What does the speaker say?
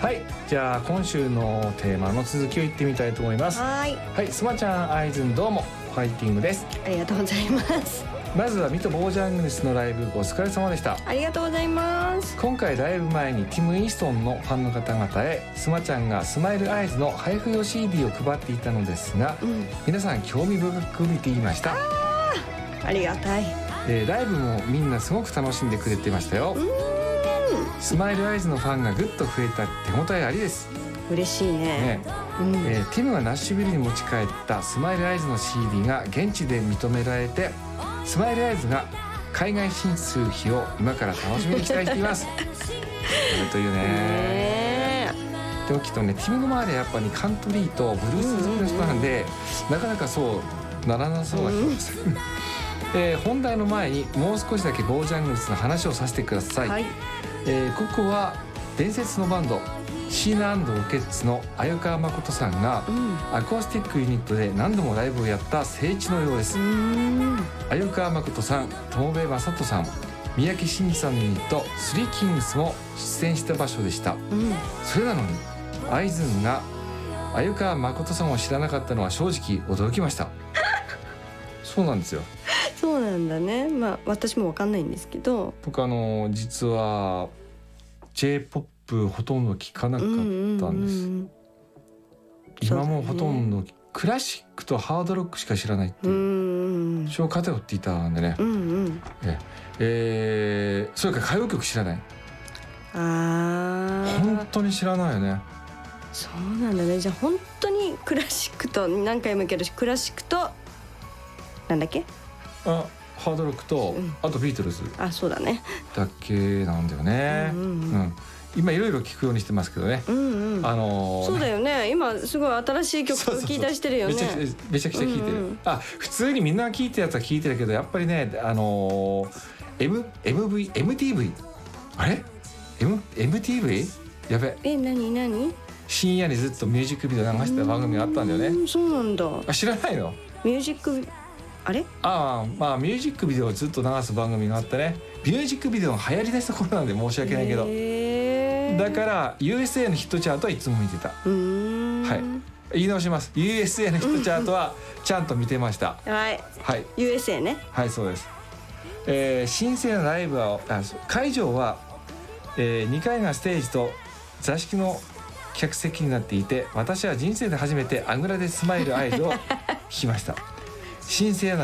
はい、じゃあ今週のテーマの続きを言ってみたいと思います。はい、スマちゃん、アイズンどうもファイティングです。 ありがとうございます。 まずはミト・ボージャングルスのライブお疲れ様でした。 ありがとうございます。 今回ライブ前にティム・イーストンのファンの方々へスマちゃんがスマイルアイズの配布用 CD を配っていたのですが、皆さん興味深く見ていました。 ありがたい。 ライブもみんなすごく楽しんでくれてましたよ。スマイルアイズのファンがぐっと増えた手応えありです。 嬉しいね。 ティムがナッシュビルに持ち帰ったスマイルアイズの CD が現地で認められて、スマイルアイズが海外進出する日を今から楽しみに期待していますというね。でもきっとね、ティムの周りはやっぱりカントリーとブルース好きな人なんで、なかなかそうならなそうな気がする。本題の前にもう少しだけボージャングルスの話をさせてください。ここは伝説のバンドシーナ&ロケッツの鮎川誠さんがアコースティックユニットで何度もライブをやった聖地のようです。鮎川誠さん、友部正人さん、三宅伸二さんのユニットスリーキングスも出演した場所でした。それなのにアイズンが鮎川誠さんを知らなかったのは正直驚きましたそうなんですよ。 そうなんだね。まあ私も分かんないんですけど、 僕実は J-POP ほとんど聞かなかったんです。今もほとんどクラシックとハードロックしか知らないっていう超偏っていたんでね。それから歌謡曲知らない。本当に知らないよね。 そうなんだね。じゃあ本当にクラシックと何回も言うけど、クラシックとなんだっけ、 ハードロックと、あとビートルズそうだねだけなんだよね。今いろいろ聞くようにしてますけどね。 そうだよね。今すごい新しい曲聴いたりしてるよね。 めちゃくちゃ聴いてる。普通にみんな聴いてるやつは聴いてるけど、やっぱりねMTV あれ MTV やべ。 何深夜にずっとミュージックビデオ流した番組があったんだよね。 そうなんだ。 知らないの？ ミュージックあれ？ まあミュージックビデオをずっと流す番組があってね。ミュージックビデオの流行りだした頃なんで申し訳ないけど、だから USA のヒットチャートはいつも見てた。言い直します。 USA のヒットチャートはちゃんと見てました。 USA ね。 そうです。神聖なライブは会場は、2階がステージと座敷の客席になっていて、私は人生で初めてあぐらでスマイルアイズを聴きました。神聖な